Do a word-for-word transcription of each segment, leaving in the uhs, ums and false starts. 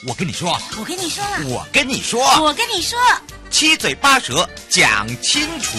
我跟你说， 我跟你说了， 我跟你说， 我跟你说， 七嘴八舌讲清楚。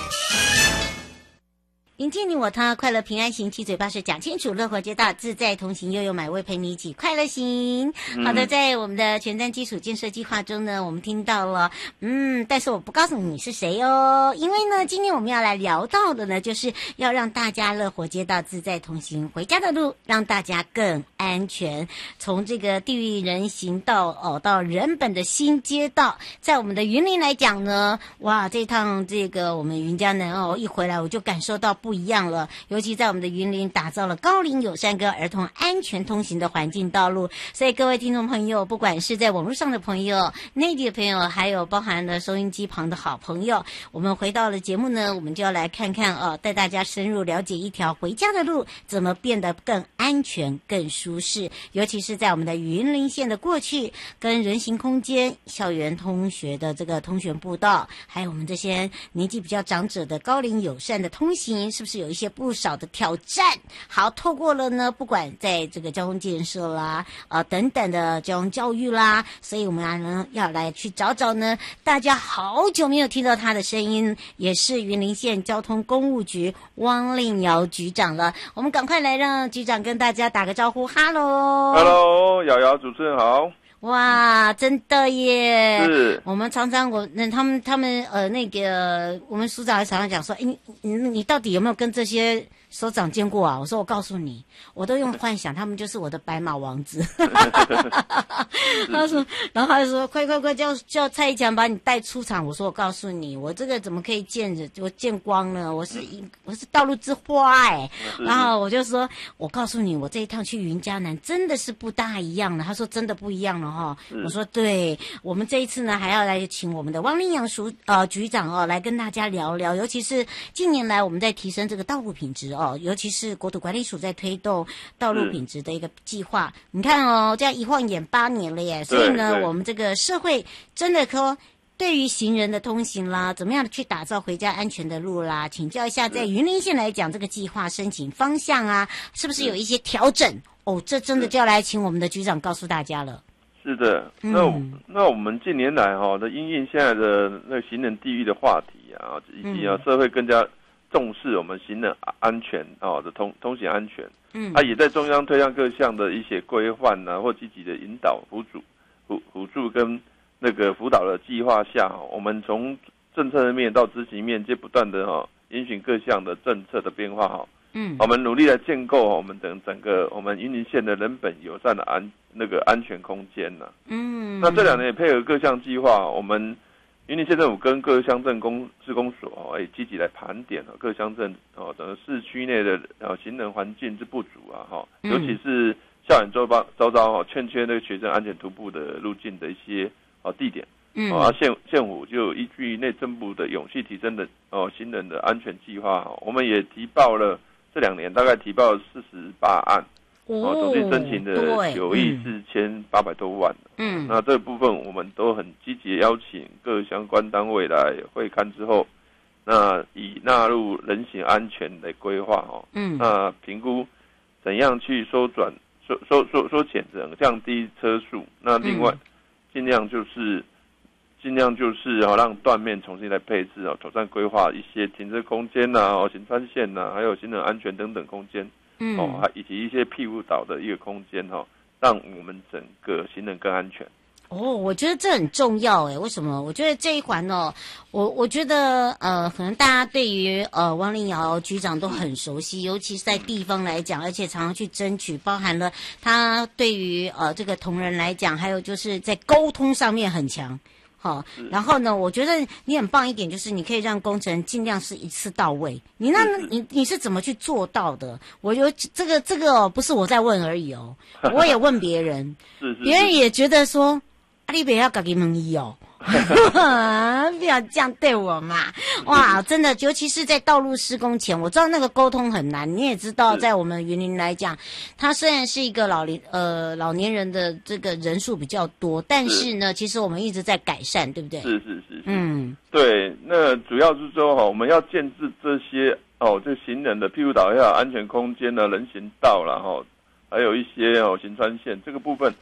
迎接你我他，快乐平安行，七嘴八舌讲清楚，乐活街道自在同行，悠悠买味陪你一起快乐行。嗯、好的，在我们的全站基础建设计划中呢，我们听到了，嗯，但是我不告诉你是谁哦，因为呢，今天我们要来聊到的呢，就是要让大家乐活街道自在同行，回家的路让大家更安全。从这个地狱人行道哦到人本的新街道，在我们的云林来讲呢，哇，这趟这个我们云嘉南哦一回来，我就感受到不。不一样了，尤其在我们的云林打造了高龄友善跟儿童安全通行的环境道路，所以各位听众朋友，不管是在网络上的朋友、内地的朋友，还有包含了收音机旁的好朋友，我们回到了节目呢，我们就要来看看哦，带大家深入了解一条回家的路怎么变得更安全、更舒适，尤其是在我们的云林县的过去跟人行空间、校园通学的这个通学步道，还有我们这些年纪比较长者的高龄友善的通行。是不是有一些不少的挑战？好，透过了呢，不管在这个交通建设啦，呃等等的交通教育啦，所以我们呢要来去找找呢，大家好久没有听到他的声音，也是云林县交通公务局汪令尧局长了。我们赶快来让局长跟大家打个招呼，哈喽， 哈喽，瑶瑶主持人好。 哇，真的耶！ 是， 我们常常我那他们他们呃那个我们署长还常常讲说，哎，你你你到底有没有跟这些首长见过啊？我说我告诉你，我都用幻想，他们就是我的白马王子。他说，然后他就说，快快快叫叫蔡一强把你带出场。我说我告诉你，我这个怎么可以见着我见光呢？我是我是道路之花哎、欸。然后我就说，我告诉你，我这一趟去云嘉南真的是不大一样了。他说真的不一样了哈。我说对，我们这一次呢还要来请我们的汪令尧署呃局长哦来跟大家聊聊，尤其是近年来我们在提升这个道路品质哦，尤其是国土管理署在推动道路品质的一个计划。你看哦，这样一晃眼八年了耶，所以呢，我们这个社会真的说。对于行人的通行啦，怎么样的去打造回家安全的路啦？请教一下，在云林县来讲，这个计划申请方向啊，是不是有一些调整？哦，这真的就要来请我们的局长告诉大家了。 是的，那、嗯、那我们近年来哈、哦、的因应现在的那个行人地狱的话题啊，以及啊、嗯、社会更加重视我们行人安全啊的通通行安全，嗯，啊也在中央推向各项的一些规范啊或积极的引导辅助辅辅助跟。那个辅导的计划下，我们从政策面到执行面，皆不断的哈，遵循各项的政策的变化哈。嗯，我们努力来建构我们整整个我们云林县的人本友善的安那个安全空间呐。嗯，那这两年也配合各项计划，我们云林县政府跟各乡镇公施工所哦，也积极来盘点哦各乡镇哦整个市区内的哦行人环境之不足啊哈，尤其是校园周遭周遭哈欠缺那个学生安全徒步的路径的一些。哦，地点，嗯，啊，县县府就依据内政部的永续提升的哦行人的安全计划，我们也提报了这两年大概提报了四十八案，哦，总计申请的九亿四千八百多万，嗯，那这部分我们都很积极邀请各相关单位来会勘之后，那以纳入人行安全的规划哦，嗯，那评估怎样去缩转缩缩缩缩减整降低车速，那另外。嗯尽量就是尽量就是哦，让断面重新来配置哦，妥善规划一些停车空间呐、啊、哦行穿线呐、啊，还有行人安全等等空间，嗯，哦，以及一些庇护岛的一个空间哈、哦，让我们整个行人更安全。 哦，我觉得这很重要诶，为什么？我觉得这一环哦，我我觉得呃，可能大家对于呃汪令尧局长都很熟悉，尤其是在地方来讲，而且常常去争取，包含了他对于呃这个同仁来讲，还有就是在沟通上面很强。好，然后呢，我觉得你很棒一点，就是你可以让工程尽量是一次到位。你那，你你是怎么去做到的？我觉得这个这个哦，不是我在问而已哦，我也问别人，别人也觉得说。啊、你不要自己问伊哦，不要这样对我嘛！哇，真的，尤其是在道路施工前，我知道那个沟通很难。你也知道，在我们云林来讲，它虽然是一个老龄呃老年人的这个人数比较多，但是呢，其实我们一直在改善，对不对？ 是是是是，嗯，对。那主要是说哈，我们要建制这些哦，这行人的庇护岛要安全空间的人行道啦哈，还有一些哦行穿线这个部分。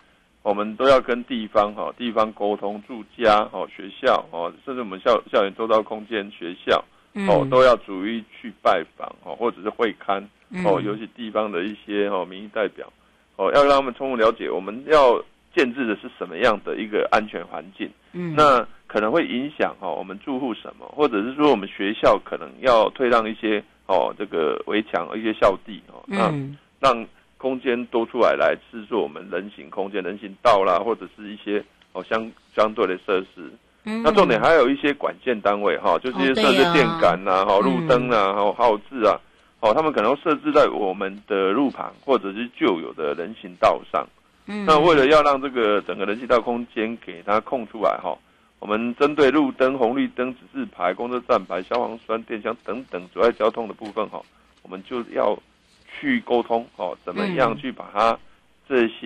我们都要跟地方哈地方沟通，住家哦学校哦，甚至我们校校园周遭空间学校哦都要逐一去拜访哦，或者是会勘哦，尤其地方的一些哦民意代表哦，要让他们充分了解我们要建制的是什么样的一个安全环境，嗯，那可能会影响哈我们住户什么，或者是说我们学校可能要退让一些哦这个围墙一些校地哦，那让空间多出来来制作我们人行空间、人行道啦，或者是一些哦相相对的设施。嗯，那重点还有一些管线单位哈，就是一些设置电杆呐、哈、路灯啊、还有号志啊，哦，他们可能设置在我们的路旁或者是旧有的人行道上。嗯，那为了要让这个整个人行道空间给它空出来哈，我们针对路灯、红绿灯、指示牌、公车站牌、消防栓、电箱等等阻碍交通的部分哈，我们就要去沟通哦，怎么样去把它这些